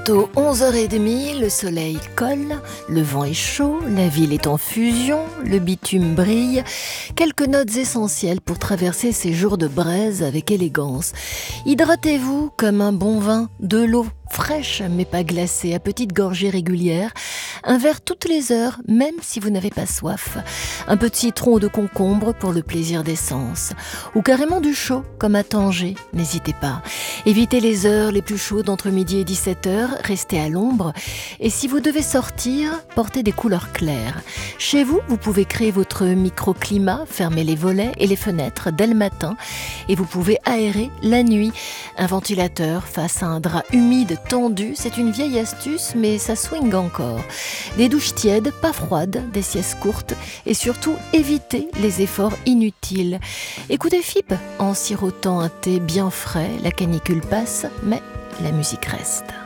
Tôt 11h30, le soleil colle, le vent est chaud, la ville est en fusion, le bitume brille. Quelques notes essentielles pour traverser ces jours de braise avec élégance. Hydratez-vous comme un bon vin, de l'eau fraîche mais pas glacée, à petites gorgées régulières. Un verre toutes les heures, même si vous n'avez pas soif. Un peu de citron ou de concombre pour le plaisir d'essence. Ou carrément du chaud, comme à Tanger, n'hésitez pas. Évitez les heures les plus chaudes entre midi et 17h, restez à l'ombre. Et si vous devez sortir, portez des couleurs claires. Chez vous, vous pouvez créer votre microclimat, fermer les volets et les fenêtres dès le matin. Et vous pouvez aérer la nuit. Un ventilateur face à un drap humide tendu, c'est une vieille astuce, mais ça swing encore. Des douches tièdes, pas froides, des siestes courtes et surtout évitez les efforts inutiles. Écoutez FIP en sirotant un thé bien frais, la canicule passe, mais la musique reste.